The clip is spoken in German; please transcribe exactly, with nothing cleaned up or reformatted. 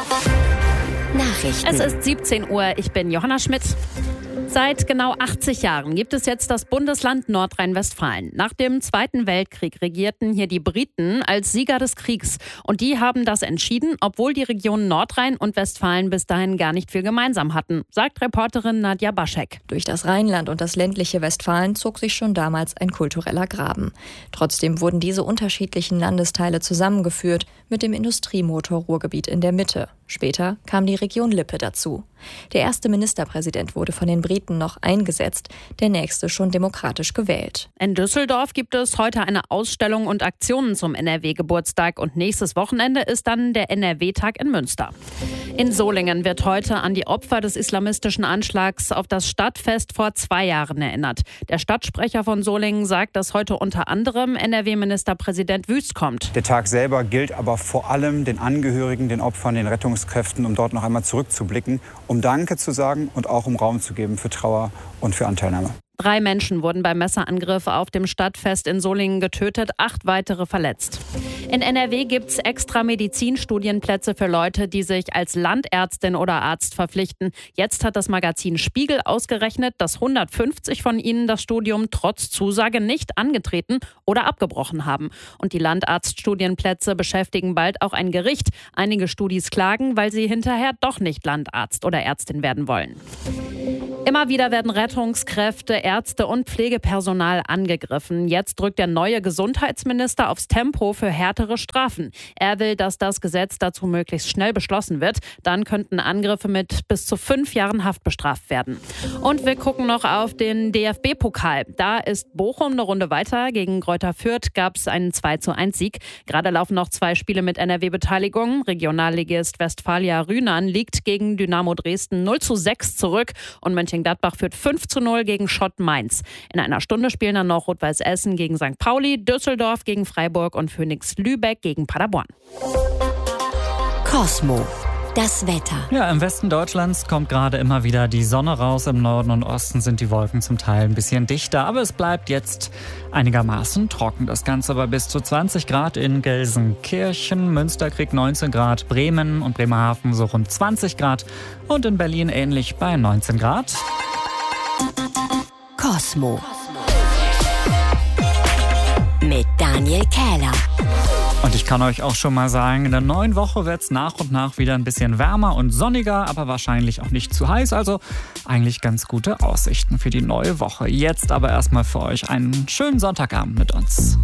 Nachrichten. Es ist siebzehn Uhr, ich bin Johanna Schmidt. Seit genau achtzig Jahren gibt es jetzt das Bundesland Nordrhein-Westfalen. Nach dem Zweiten Weltkrieg regierten hier die Briten als Sieger des Kriegs. Und die haben das entschieden, obwohl die Regionen Nordrhein und Westfalen bis dahin gar nicht viel gemeinsam hatten, sagt Reporterin Nadja Baschek. Durch das Rheinland und das ländliche Westfalen zog sich schon damals ein kultureller Graben. Trotzdem wurden diese unterschiedlichen Landesteile zusammengeführt mit dem Industriemotor Ruhrgebiet in der Mitte. Später kam die Region Lippe dazu. Der erste Ministerpräsident wurde von den Briten noch eingesetzt, der nächste schon demokratisch gewählt. In Düsseldorf gibt es heute eine Ausstellung und Aktionen zum N R W-Geburtstag und nächstes Wochenende ist dann der N R W-Tag in Münster. In Solingen wird heute an die Opfer des islamistischen Anschlags auf das Stadtfest vor zwei Jahren erinnert. Der Stadtsprecher von Solingen sagt, dass heute unter anderem N R W-Ministerpräsident Wüst kommt. Der Tag selber gilt aber vor allem den Angehörigen, den Opfern, den Rettungskräften, um dort noch einmal zurückzublicken, um Danke zu sagen und auch um Raum zu geben für Trauer und für Anteilnahme. Drei Menschen wurden beim Messerangriff auf dem Stadtfest in Solingen getötet, acht weitere verletzt. In N R W gibt es extra Medizinstudienplätze für Leute, die sich als Landärztin oder Arzt verpflichten. Jetzt hat das Magazin Spiegel ausgerechnet, dass hundertfünfzig von ihnen das Studium trotz Zusage nicht angetreten oder abgebrochen haben. Und die Landarztstudienplätze beschäftigen bald auch ein Gericht. Einige Studis klagen, weil sie hinterher doch nicht Landarzt oder Ärztin werden wollen. Immer wieder werden Rettungskräfte, Ärzte und Pflegepersonal angegriffen. Jetzt drückt der neue Gesundheitsminister aufs Tempo für härtere Strafen. Er will, dass das Gesetz dazu möglichst schnell beschlossen wird. Dann könnten Angriffe mit bis zu fünf Jahren Haft bestraft werden. Und wir gucken noch auf den D F B-Pokal. Da ist Bochum eine Runde weiter. Gegen Greuther Fürth gab es einen zwei zu eins Sieg. Gerade laufen noch zwei Spiele mit N R W-Beteiligung. Regionalligist Westfalia Rünan liegt gegen Dynamo Dresden null zu sechs zurück und Mönchengladbach führt fünf zu null gegen Schott Mainz. In einer Stunde spielen dann noch Rot-Weiß Essen gegen Sankt Pauli, Düsseldorf gegen Freiburg und Phoenix Lübeck gegen Paderborn. Cosmo. Das Wetter. Ja, im Westen Deutschlands kommt gerade immer wieder die Sonne raus. Im Norden und Osten sind die Wolken zum Teil ein bisschen dichter. Aber es bleibt jetzt einigermaßen trocken. Das Ganze bei bis zu zwanzig Grad in Gelsenkirchen. Münster kriegt neunzehn Grad. Bremen und Bremerhaven so rund zwanzig Grad. Und in Berlin ähnlich bei neunzehn Grad. Cosmo. Mit Daniel Kähler. Und ich kann euch auch schon mal sagen, in der neuen Woche wird es nach und nach wieder ein bisschen wärmer und sonniger, aber wahrscheinlich auch nicht zu heiß. Also eigentlich ganz gute Aussichten für die neue Woche. Jetzt aber erstmal für euch einen schönen Sonntagabend mit uns.